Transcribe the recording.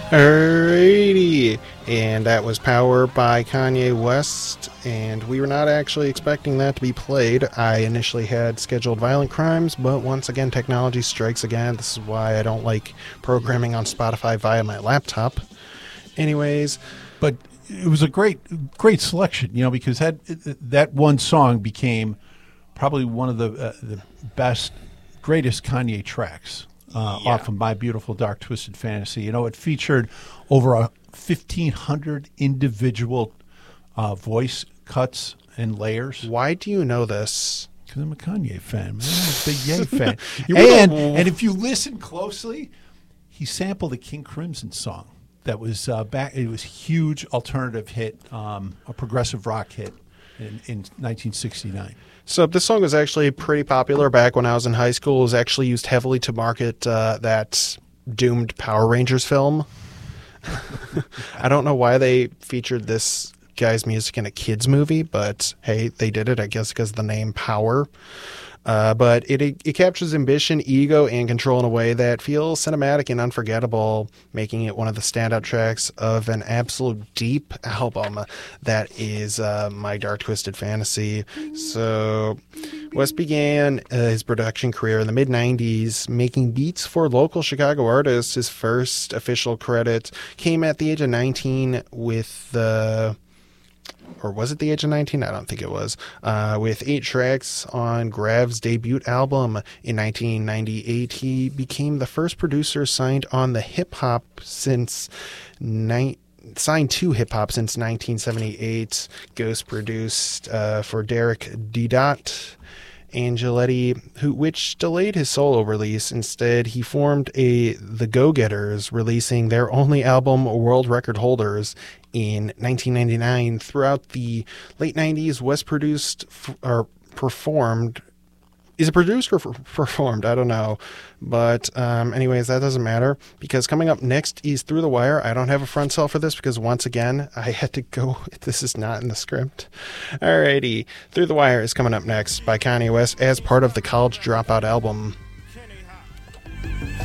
Alrighty, and that was Power by Kanye West, and we were not actually expecting that to be played. I initially had scheduled Violent Crimes, but once again, technology strikes again. This is why I don't like programming on Spotify via my laptop. Anyways, But it was a great selection, because that one song became probably one of the best, greatest Kanye tracks. Off of My Beautiful Dark Twisted Fantasy. It featured over 1,500 individual voice cuts and layers. why do you know this? Because I'm a Kanye fan, man. I'm a big Ye fan. and if you listen closely, he sampled a King Crimson song that was back. It was a huge alternative hit, a progressive rock hit in 1969. So this song was actually pretty popular back when I was in high school. It was actually used heavily to market that doomed Power Rangers film. I don't know why they featured this guy's music in a kids movie, but hey, they did it, I guess, because of the name Power. But it captures ambition, ego, and control in a way that feels cinematic and unforgettable, making it one of the standout tracks of an absolute deep album that is My Dark Twisted Fantasy. So West began his production career in the mid-90s, making beats for local Chicago artists. His first official credit came at the age of 19 with the... Or was it the age of 19? I don't think it was. With 8 tracks on Grav's debut album in 1998, he became the first producer signed to hip hop since 1978. Ghost produced for Derek D. Angeletti, which delayed his solo release. Instead, he formed the Go-Getters, releasing their only album, World Record Holders, in 1999. Throughout the late 90s, West produced or performed. Is it produced or performed? I don't know. But anyways, that doesn't matter, because coming up next is Through the Wire. I don't have a front cell for this because, once again, I had to go. This is not in the script. Alrighty. Through the Wire is coming up next by Kanye West as part of the College Dropout album. Kenny Hop.